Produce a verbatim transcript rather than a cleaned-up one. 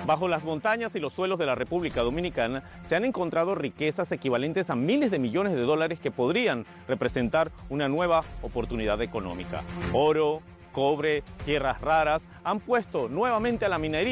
Bajo las montañas y los suelos de la República Dominicana se han encontrado riquezas equivalentes a miles de millones de dólares que podrían representar una nueva oportunidad económica. Oro, cobre, tierras raras han puesto nuevamente a la minería